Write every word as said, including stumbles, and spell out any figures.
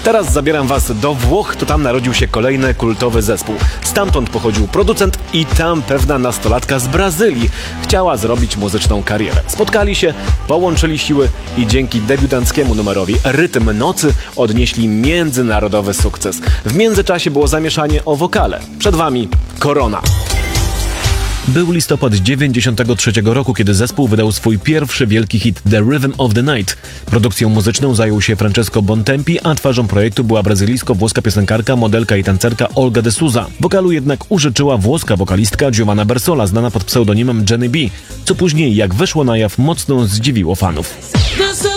Teraz zabieram was do Włoch, to tam narodził się kolejny kultowy zespół. Stamtąd pochodził producent i tam pewna nastolatka z Brazylii chciała zrobić muzyczną karierę. Spotkali się, połączyli siły i dzięki debiutanckiemu numerowi Rytm Nocy odnieśli międzynarodowy sukces. W międzyczasie było zamieszanie o wokale. Przed wami Corona. Był listopad dziewięćdziesiątego trzeciego roku, kiedy zespół wydał swój pierwszy wielki hit The Rhythm of the Night. Produkcją muzyczną zajął się Francesco Bontempi, a twarzą projektu była brazylijsko-włoska piosenkarka, modelka i tancerka Olga de Souza. Wokalu jednak użyczyła włoska wokalistka Giovanna Bersola, znana pod pseudonimem Jenny B, co później, jak wyszło na jaw, mocno zdziwiło fanów.